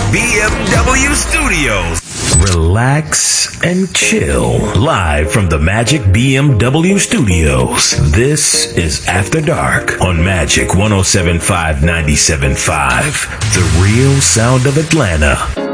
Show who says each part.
Speaker 1: BMW Studios. Relax and chill. Live from the Magic BMW Studios. This is After Dark on Magic 107.5 97.5. The real sound of Atlanta.